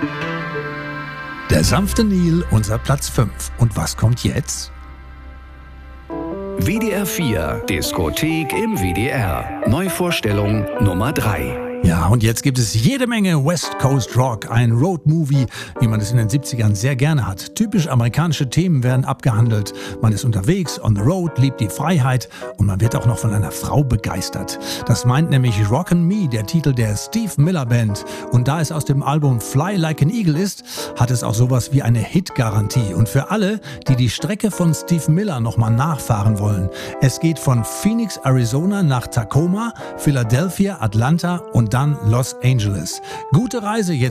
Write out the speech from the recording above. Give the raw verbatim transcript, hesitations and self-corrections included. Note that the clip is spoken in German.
Der sanfte Nil, unser Platz fünf. Und was kommt jetzt? W D R vier, Diskothek im W D R. Neuvorstellung Nummer drei. Ja, und jetzt gibt es jede Menge West Coast Rock, ein Road-Movie, wie man es in den siebzigern sehr gerne hat. Typisch amerikanische Themen werden abgehandelt. Man ist unterwegs, on the road, liebt die Freiheit und man wird auch noch von einer Frau begeistert. Das meint nämlich Rockin' Me, der Titel der Steve Miller Band. Und da es aus dem Album Fly Like an Eagle ist, hat es auch sowas wie eine Hit-Garantie. Und für alle, die die Strecke von Steve Miller nochmal nachfahren wollen. Es geht von Phoenix, Arizona nach Tacoma, Philadelphia, Atlanta und dann Los Angeles. Gute Reise jetzt